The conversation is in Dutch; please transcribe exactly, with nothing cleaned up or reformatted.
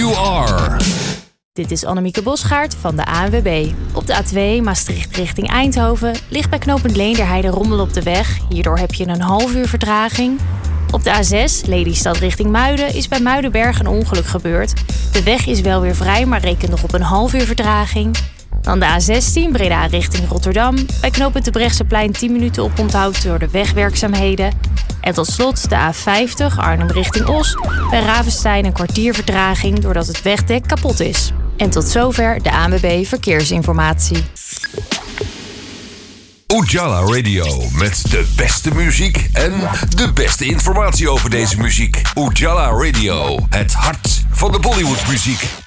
you are. Dit is Annemieke Bosgaard van de A N W B. Op de A twee Maastricht richting Eindhoven ligt bij knooppunt Leenderheide rommel op de weg. Hierdoor heb je een half uur vertraging. Op de A zes Lelystad richting Muiden is bij Muidenberg een ongeluk gebeurd. De weg is wel weer vrij, maar reken nog op een half uur vertraging. Dan de A zestien Breda richting Rotterdam. Bij knooppunt de Brechtseplein tien minuten oponthoud door de wegwerkzaamheden. En tot slot de A vijftig Arnhem richting Os. Bij Ravenstein een kwartier vertraging doordat het wegdek kapot is. En tot zover de A N W B Verkeersinformatie. Ujala Radio met de beste muziek en de beste informatie over deze muziek. Ujala Radio, het hart van de Bollywood muziek.